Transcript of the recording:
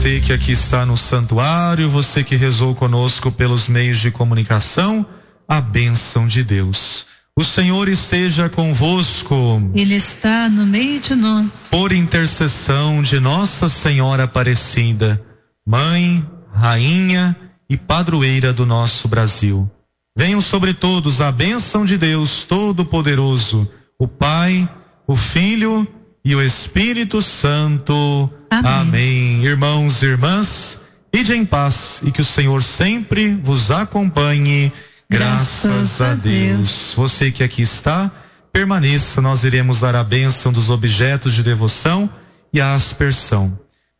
você que aqui está no santuário, você que rezou conosco pelos meios de comunicação, a bênção de Deus. O Senhor esteja convosco. Ele está no meio de nós. Por intercessão de Nossa Senhora Aparecida, Mãe, Rainha e Padroeira do nosso Brasil, venham sobre todos a bênção de Deus Todo-Poderoso, o Pai, o Filho e o Espírito Santo. Amém. Amém. Irmãos e irmãs, ide em paz e que o Senhor sempre vos acompanhe. Graças a Deus. Você que aqui está, permaneça, nós iremos dar a bênção dos objetos de devoção e a aspersão.